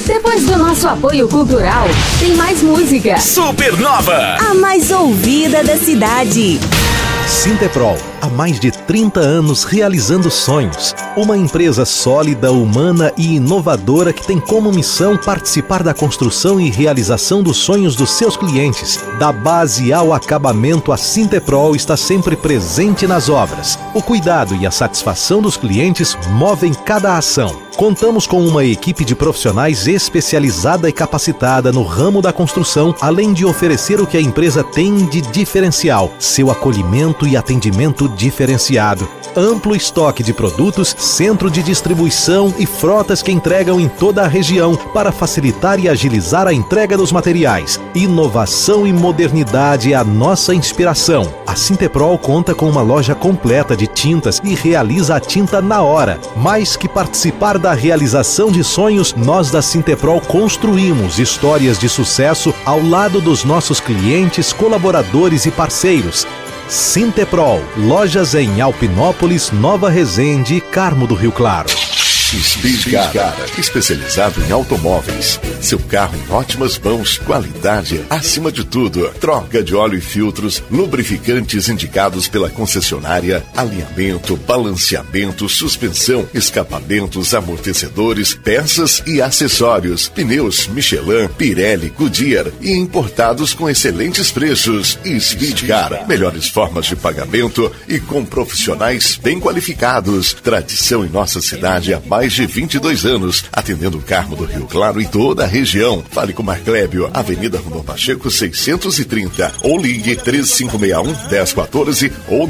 Depois do nosso apoio cultural, tem mais música. Supernova, a mais ouvida da cidade. Sinteprol, há mais de 30 anos realizando sonhos. Uma empresa sólida, humana e inovadora que tem como missão participar da construção e realização dos sonhos dos seus clientes. Da base ao acabamento, a Sinteprol está sempre presente nas obras. O cuidado e a satisfação dos clientes movem cada ação. Contamos com uma equipe de profissionais especializada e capacitada no ramo da construção, além de oferecer o que a empresa tem de diferencial: seu acolhimento e atendimento diferenciado. Amplo estoque de produtos, centro de distribuição e frotas que entregam em toda a região para facilitar e agilizar a entrega dos materiais. Inovação e modernidade é a nossa inspiração. A Sinteprol conta com uma loja completa de tintas e realiza a tinta na hora. Mais que participar da realização de sonhos, nós da Sinteprol construímos histórias de sucesso ao lado dos nossos clientes, colaboradores e parceiros. Sinteprol, lojas em Alpinópolis, Nova Resende e Carmo do Rio Claro. Speedcar, especializado em automóveis. Seu carro em ótimas mãos, qualidade acima de tudo. Troca de óleo e filtros, lubrificantes indicados pela concessionária, alinhamento, balanceamento, suspensão, escapamentos, amortecedores, peças e acessórios. Pneus Michelin, Pirelli, Goodyear e importados com excelentes preços. Speedcar, melhores formas de pagamento e com profissionais bem qualificados. Tradição em nossa cidade há mais de 22 anos, atendendo o Carmo do Rio Claro e toda a região. Fale com Marclébio, Avenida Rondon Pacheco 630, ou ligue 3561-1014 ou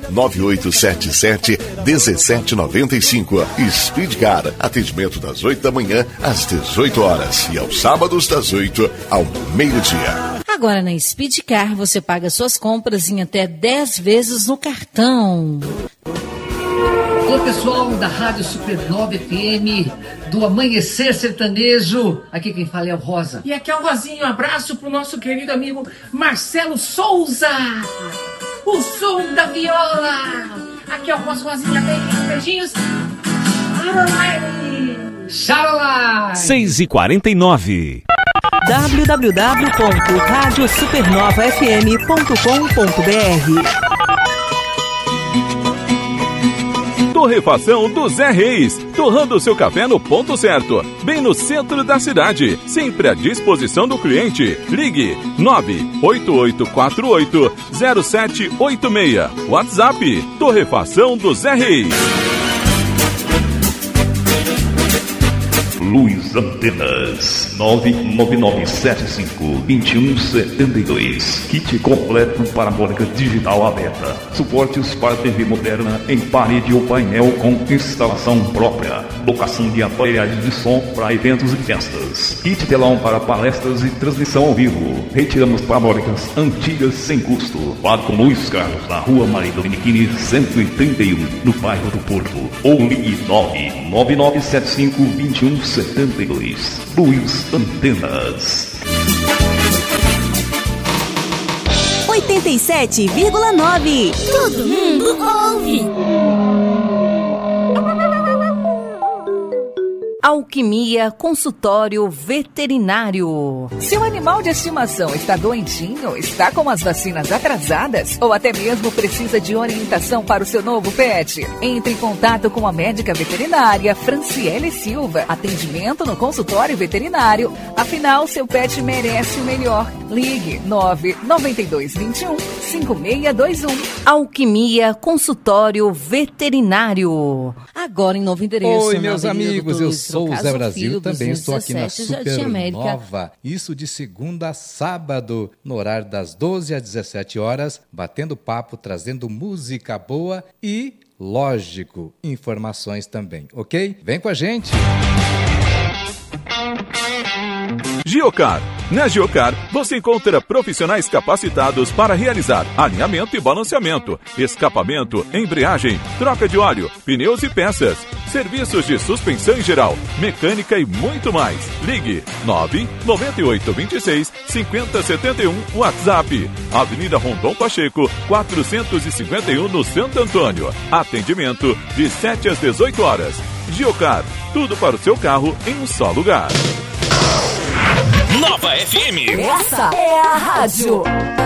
99877-1795. Speedcar, atendimento das 8 da manhã às 18 horas e aos sábados das 8 ao meio-dia. Agora na Speedcar você paga suas compras em até 10 vezes no cartão. Olá pessoal da Rádio Supernova FM, do Amanhecer Sertanejo, aqui quem fala é o Rosa. E aqui é o Rosinho, um abraço pro nosso querido amigo Marcelo Souza, o som da viola. Aqui é o Rosinha, beijinhos. Xaralai! 6h49. www.radiosupernovafm.com.br. Torrefação do Zé Reis, torrando o seu café no ponto certo, bem no centro da cidade, sempre à disposição do cliente. Ligue 988480786. WhatsApp Torrefação do Zé Reis. Luz Antenas 99975-2172. Kit completo parabólica digital aberta. Suportes para TV moderna em parede ou painel com instalação própria. Locação de aparelhagens de som para eventos e festas. Kit telão para palestras e transmissão ao vivo. Retiramos parabólicas antigas sem custo. Fale com Luiz Carlos na Rua Maria Dominiquini 131, no bairro do Porto. Ou ligue 99975-2172. Luz Antenas 87,9. Todo mundo ouve. Alquimia Consultório Veterinário. Seu animal de estimação está doentinho, está com as vacinas atrasadas ou até mesmo precisa de orientação para o seu novo pet? Entre em contato com a médica veterinária Franciele Silva. Atendimento no consultório veterinário. Afinal, seu pet merece o melhor. Ligue 99221-5621. Alquimia Consultório Veterinário. Agora em novo endereço. Oi, meus amigos, eu sou o Zé Brasil, também estou aqui na Supernova. Isso de segunda a sábado, no horário das 12 às 17 horas, batendo papo, trazendo música boa e, lógico, informações também, ok? Vem com a gente! Giocar. Na Giocar, você encontra profissionais capacitados para realizar alinhamento e balanceamento, escapamento, embreagem, troca de óleo, pneus e peças, serviços de suspensão em geral, mecânica e muito mais. Ligue 99826-5071, WhatsApp, Avenida Rondon Pacheco, 451 no Santo Antônio. Atendimento de 7 às 18 horas. Giocar, tudo para o seu carro em um só lugar. Nova FM. Essa é a rádio.